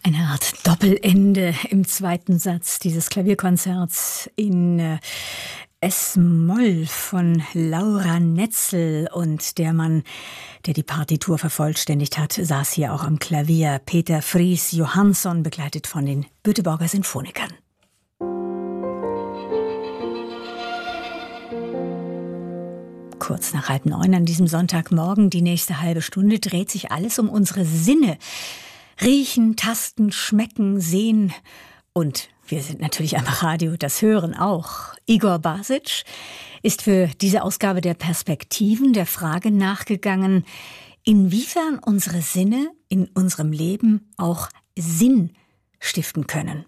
Eine Art Doppelende im zweiten Satz dieses Klavierkonzerts in S-Moll von Laura Netzel. Und der Mann, der die Partitur vervollständigt hat, saß hier auch am Klavier. Peter Friis Johansson, begleitet von den Göteborger Sinfonikern. Kurz nach 8:30 an diesem Sonntagmorgen, die nächste halbe Stunde, dreht sich alles um unsere Sinne. Riechen, tasten, schmecken, sehen und wir sind natürlich am Radio, das Hören auch. Igor Basic ist für diese Ausgabe der Perspektiven der Frage nachgegangen, inwiefern unsere Sinne in unserem Leben auch Sinn stiften können.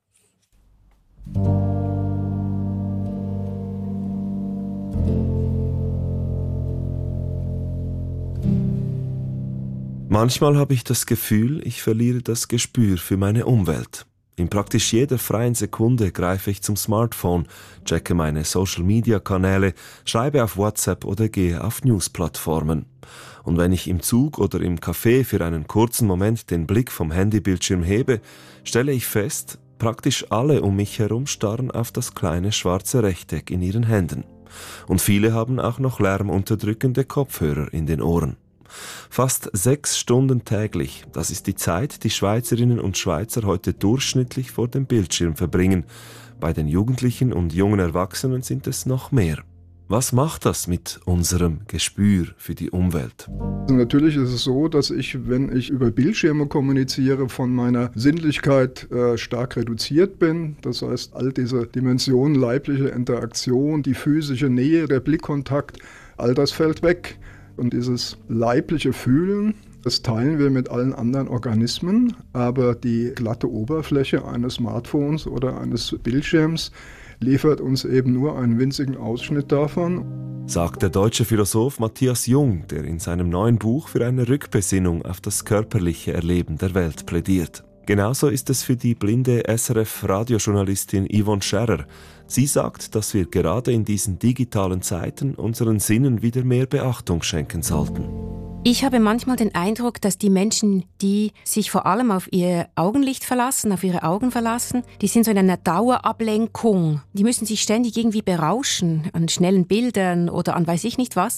Manchmal habe ich das Gefühl, ich verliere das Gespür für meine Umwelt. In praktisch jeder freien Sekunde greife ich zum Smartphone, checke meine Social-Media-Kanäle, schreibe auf WhatsApp oder gehe auf News-Plattformen. Und wenn ich im Zug oder im Café für einen kurzen Moment den Blick vom Handybildschirm hebe, stelle ich fest, praktisch alle um mich herum starren auf das kleine schwarze Rechteck in ihren Händen. Und viele haben auch noch lärmunterdrückende Kopfhörer in den Ohren. Fast 6 Stunden täglich, das ist die Zeit, die Schweizerinnen und Schweizer heute durchschnittlich vor dem Bildschirm verbringen. Bei den Jugendlichen und jungen Erwachsenen sind es noch mehr. Was macht das mit unserem Gespür für die Umwelt? Natürlich ist es so, dass ich, wenn ich über Bildschirme kommuniziere, von meiner Sinnlichkeit stark reduziert bin. Das heißt, all diese Dimensionen, leibliche Interaktion, die physische Nähe, der Blickkontakt, all das fällt weg. Und dieses leibliche Fühlen, das teilen wir mit allen anderen Organismen, aber die glatte Oberfläche eines Smartphones oder eines Bildschirms liefert uns eben nur einen winzigen Ausschnitt davon. Sagt der deutsche Philosoph Matthias Jung, der in seinem neuen Buch für eine Rückbesinnung auf das körperliche Erleben der Welt plädiert. Genauso ist es für die blinde SRF-Radiojournalistin Yvonne Scherrer. Sie sagt, dass wir gerade in diesen digitalen Zeiten unseren Sinnen wieder mehr Beachtung schenken sollten. Ich habe manchmal den Eindruck, dass die Menschen, die sich vor allem auf ihr Augenlicht verlassen, auf ihre Augen verlassen, die sind so in einer Dauerablenkung. Die müssen sich ständig irgendwie berauschen an schnellen Bildern oder an weiß ich nicht was.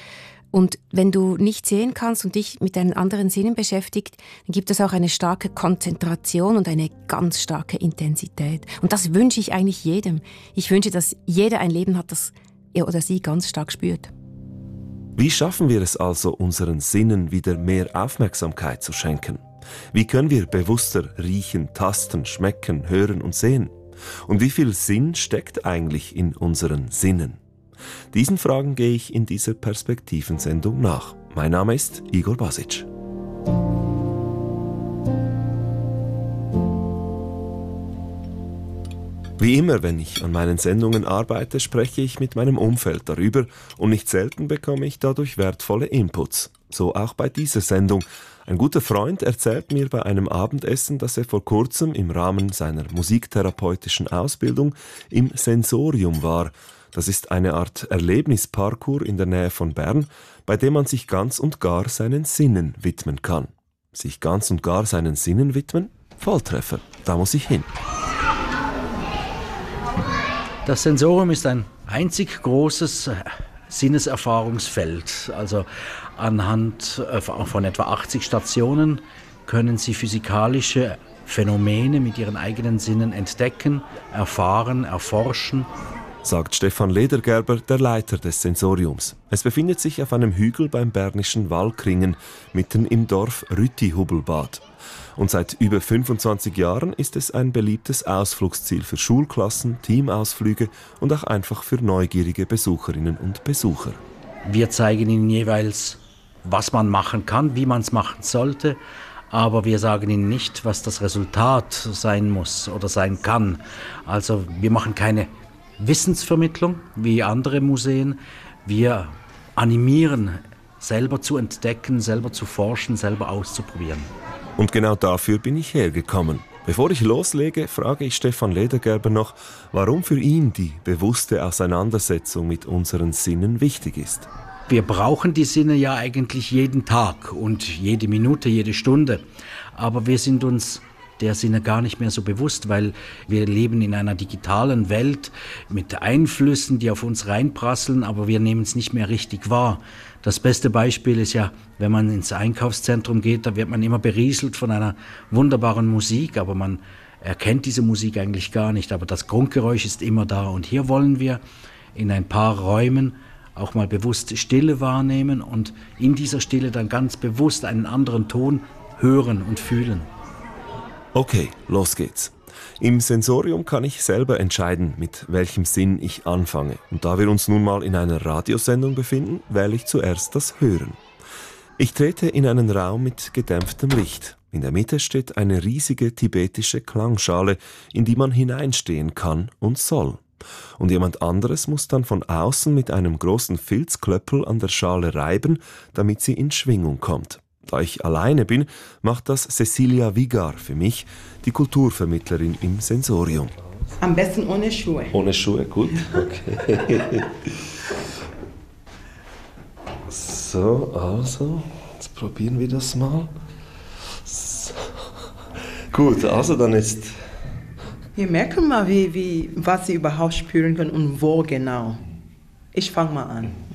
Und wenn du nicht sehen kannst und dich mit deinen anderen Sinnen beschäftigt, dann gibt es auch eine starke Konzentration und eine ganz starke Intensität. Und das wünsche ich eigentlich jedem. Ich wünsche, dass jeder ein Leben hat, das er oder sie ganz stark spürt. Wie schaffen wir es also, unseren Sinnen wieder mehr Aufmerksamkeit zu schenken? Wie können wir bewusster riechen, tasten, schmecken, hören und sehen? Und wie viel Sinn steckt eigentlich in unseren Sinnen? Diesen Fragen gehe ich in dieser Perspektivensendung nach. Mein Name ist Igor Basic. Wie immer, wenn ich an meinen Sendungen arbeite, spreche ich mit meinem Umfeld darüber und nicht selten bekomme ich dadurch wertvolle Inputs. So auch bei dieser Sendung. Ein guter Freund erzählt mir bei einem Abendessen, dass er vor kurzem im Rahmen seiner musiktherapeutischen Ausbildung im Sensorium war. Das ist eine Art Erlebnisparcours in der Nähe von Bern, bei dem man sich ganz und gar seinen Sinnen widmen kann. Sich ganz und gar seinen Sinnen widmen? Volltreffer, da muss ich hin. Das Sensorium ist ein einzig großes Sinneserfahrungsfeld. Also anhand von etwa 80 Stationen können Sie physikalische Phänomene mit Ihren eigenen Sinnen entdecken, erfahren, erforschen. Sagt Stefan Ledergerber, der Leiter des Sensoriums. Es befindet sich auf einem Hügel beim bernischen Wallkringen, mitten im Dorf Rütti-Hubelbad. Und seit über 25 Jahren ist es ein beliebtes Ausflugsziel für Schulklassen, Teamausflüge und auch einfach für neugierige Besucherinnen und Besucher. Wir zeigen Ihnen jeweils, was man machen kann, wie man es machen sollte, aber wir sagen Ihnen nicht, was das Resultat sein muss oder sein kann. Also wir machen keine Wissensvermittlung wie andere Museen. Wir animieren, selber zu entdecken, selber zu forschen, selber auszuprobieren. Und genau dafür bin ich hergekommen. Bevor ich loslege, frage ich Stefan Ledergerber noch, warum für ihn die bewusste Auseinandersetzung mit unseren Sinnen wichtig ist. Wir brauchen die Sinne ja eigentlich jeden Tag und jede Minute, jede Stunde. Aber wir sind uns der Sinne gar nicht mehr so bewusst, weil wir leben in einer digitalen Welt mit Einflüssen, die auf uns reinprasseln, aber wir nehmen es nicht mehr richtig wahr. Das beste Beispiel ist ja, wenn man ins Einkaufszentrum geht, da wird man immer berieselt von einer wunderbaren Musik, aber man erkennt diese Musik eigentlich gar nicht, aber das Grundgeräusch ist immer da. Und hier wollen wir in ein paar Räumen auch mal bewusst Stille wahrnehmen und in dieser Stille dann ganz bewusst einen anderen Ton hören und fühlen. Okay, los geht's. Im Sensorium kann ich selber entscheiden, mit welchem Sinn ich anfange. Und da wir uns nun mal in einer Radiosendung befinden, wähle ich zuerst das Hören. Ich trete in einen Raum mit gedämpftem Licht. In der Mitte steht eine riesige tibetische Klangschale, in die man hineinstehen kann und soll. Und jemand anderes muss dann von außen mit einem großen Filzklöppel an der Schale reiben, damit sie in Schwingung kommt. Da ich alleine bin, macht das Cecilia Vigar für mich, die Kulturvermittlerin im Sensorium. Am besten ohne Schuhe. Ohne Schuhe, gut. Okay. So, also, jetzt probieren wir das mal. So. Gut, also dann jetzt... Wir merken mal, was Sie überhaupt spüren können und wo genau. Ich fange mal an.